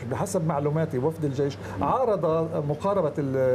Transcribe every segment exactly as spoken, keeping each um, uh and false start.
بحسب معلوماتي وفد الجيش عارض مقاربة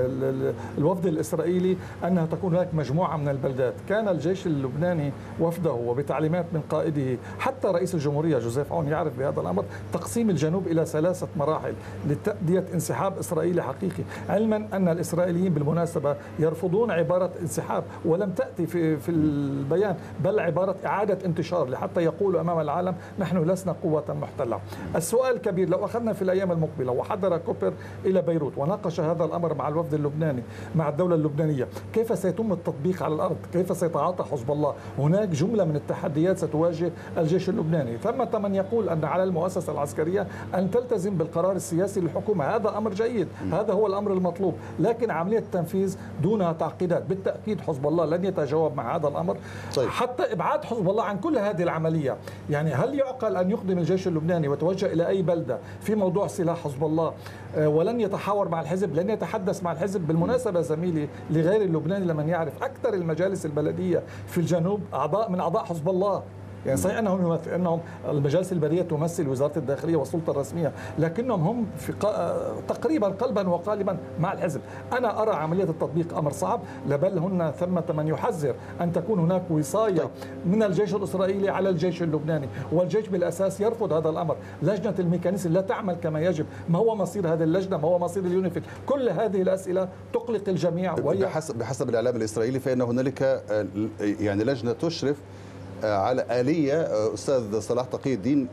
الوفد الإسرائيلي أنها تكون هناك مجموعة من البلدات. كان الجيش اللبناني وفده وبتعليمات من قائده حتى رئيس الجمهورية جوزيف عون يعرف بهذا الأمر تقسيم الجنوب إلى ثلاثة مراحل لتأدية انسحاب إسرائيلي حقيقي، علما أن الإسرائيليين بالمناسبة يرفضون عبارة انسحاب ولم تأتي في في البيان، بل عبارة إعادة انتشار لحتى يقولوا أمام العالم نحن لسنا قوة محتلة. السؤال الكبير لو أخذنا في الأيام المقبلة وحضر كوبر إلى بيروت وناقش هذا الأمر مع الوفد اللبناني مع الدولة اللبنانية، كيف سيتم التطبيق على الأرض؟ كيف سيتعاطى حزب الله؟ هناك جملة من التحديات ستواجه الجيش اللبناني. ثمة من يقول أن على المؤسسة العسكرية أن تلتزم بالقرار السياسي للحكومة، هذا أمر جيد، هذا هو الأمر المطلوب، لكن عملية التنفيذ دونها تعقيدات. بالتأكيد حزب الله لن يتجاوب مع هذا الأمر. طيب. حتى إبعاد حزب الله عن كل هذه العملية، يعني هل يعقل أن يقدم الجيش اللبناني وتوجه إلى أي بلدة في موضوع سلاح حزب الله ولن يتحاور مع الحزب، لن يتحدث مع الحزب؟ بالمناسبة زميلي لغير اللبناني لمن يعرف أكثر المجالس البلدية في الجنوب أعضاء من أعضاء حزب الله. يعني صحيح انهم يمثل انهم المجالس البلديه تمثل وزاره الداخليه والسلطه الرسميه، لكنهم هم في تقريبا قلبا وقالبا مع الحزب. انا ارى عمليه التطبيق امر صعب، لبل هن ثمه من يحذر ان تكون هناك وصايه من الجيش الاسرائيلي على الجيش اللبناني، والجيش بالاساس يرفض هذا الامر. لجنه الميكانيزم لا تعمل كما يجب، ما هو مصير هذه اللجنه؟ ما هو مصير اليونيفيل؟ كل هذه الاسئله تقلق الجميع. وهي بحسب بحسب الاعلام الاسرائيلي فان هنالك يعني لجنه تشرف على آلية. أستاذ صلاح تقي الدين،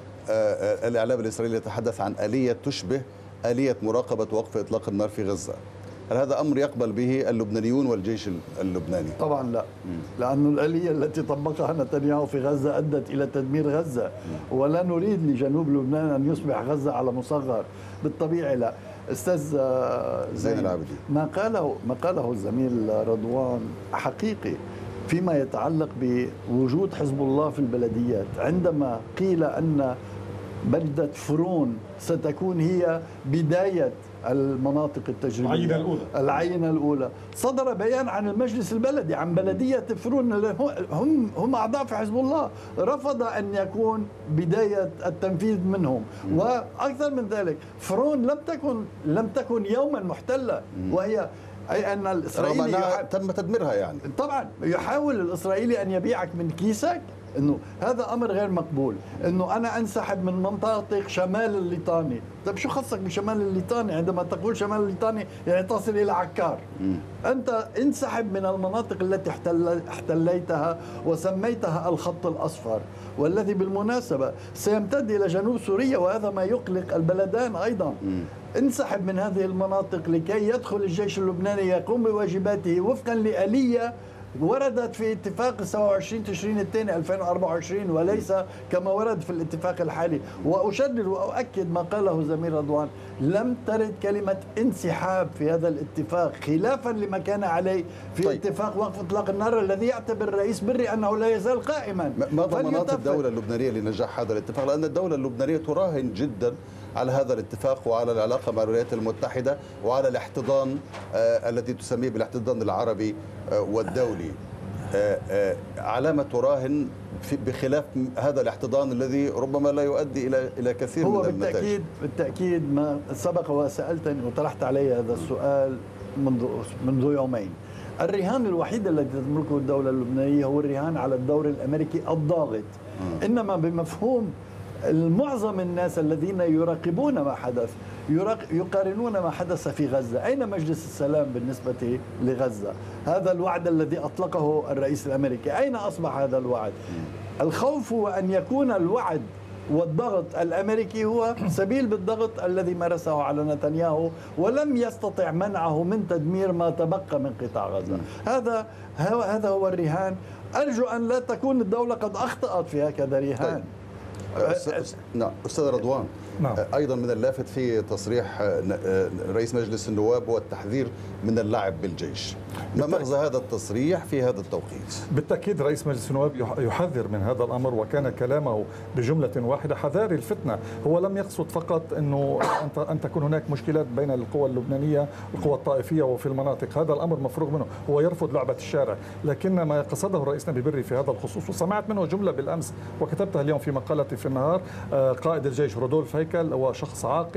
الإعلام الإسرائيلي يتحدث عن آلية تشبه آلية مراقبة وقف إطلاق النار في غزة. هل هذا أمر يقبل به اللبنانيون والجيش اللبناني؟ طبعا لا، لأن الآلية التي طبقها نتنياهو في غزة أدت إلى تدمير غزة، ولا نريد لجنوب لبنان أن يصبح غزة على مصغر، بالطبيعي لا. أستاذ زين العابدين، ما قاله ما قاله الزميل رضوان حقيقي فيما يتعلق بوجود حزب الله في البلديات. عندما قيل أن بلدة فرون ستكون هي بداية المناطق التجريبية العينة الأولى العينة الأولى صدر بيان عن المجلس البلدي عن بلدية فرون، هم هم أعضاء في حزب الله، رفض أن يكون بداية التنفيذ منهم. وأكثر من ذلك فرون لم تكن لم تكن يوما محتلة، وهي أي أن الإسرائيلي يح... تم تدميرها. يعني طبعا يحاول الإسرائيلي أن يبيعك من كيسك انه هذا امر غير مقبول، انه انا انسحب من مناطق شمال الليطاني. طيب شو خصك بشمال الليطاني؟ عندما تقول شمال الليطاني يعني تصل الى عكار. م. انت انسحب من المناطق التي احتل... احتليتها وسميتها الخط الاصفر، والذي بالمناسبه سيمتد الى جنوب سوريا، وهذا ما يقلق البلدان ايضا. م. انسحب من هذه المناطق لكي يدخل الجيش اللبناني يقوم بواجباته وفقا لآلية وردت في اتفاق سبعة وعشرين تشرين الثاني ألفين وأربعة وعشرين، وليس كما ورد في الاتفاق الحالي. وأشدد وأؤكد ما قاله زميل رضوان، لم ترد كلمة انسحاب في هذا الاتفاق، خلافا لما كان عليه في طيب. اتفاق وقف إطلاق النار الذي يعتبر الرئيس بري أنه لا يزال قائما. ما ضمانات الدولة اللبنانية لنجاح هذا الاتفاق؟ لأن الدولة اللبنانية تراهن جدا على هذا الاتفاق وعلى العلاقة مع الولايات المتحدة وعلى الاحتضان آه الذي تسميه بالاحتضان العربي آه والدولي. آه آه على ما تراهن بخلاف هذا الاحتضان الذي ربما لا يؤدي إلى إلى كثير هو من النتائج؟ بالتأكيد بالتأكيد ما سبق وسألتني وطرحت علي هذا السؤال منذ منذ يومين. الرهان الوحيد الذي تملكه الدولة اللبنانية هو الرهان على الدور الأمريكي الضاغط، إنما بمفهوم المعظم الناس الذين يراقبون ما حدث يقارنون ما حدث في غزة. أين مجلس السلام بالنسبة لغزة؟ هذا الوعد الذي أطلقه الرئيس الأمريكي أين أصبح هذا الوعد؟ الخوف هو أن يكون الوعد والضغط الأمريكي هو سبيل بالضغط الذي مارسه على نتنياهو، ولم يستطع منعه من تدمير ما تبقى من قطاع غزة. هذا هذا هو الرهان. أرجو أن لا تكون الدولة قد أخطأت في هكذا رهان. طيب. نعم أستاذ رضوان، نعم. أيضا من اللافت في تصريح رئيس مجلس النواب هو التحذير من اللعب بالجيش. ما مغزى هذا التصريح في هذا التوقيت؟ بالتأكيد رئيس مجلس النواب يحذر من هذا الأمر، وكان كلامه بجملة واحدة حذار الفتنة. هو لم يقصد فقط أنه أن تكون هناك مشكلات بين القوى اللبنانية والقوى الطائفية وفي المناطق، هذا الأمر مفروغ منه، هو يرفض لعبة الشارع. لكن ما قصده الرئيس نبي بري في هذا الخصوص، وسمعت منه جملة بالأمس وكتبتها اليوم في مقالتي في النهار، قائد الجيش رودولف هيكل هو شخص عاقل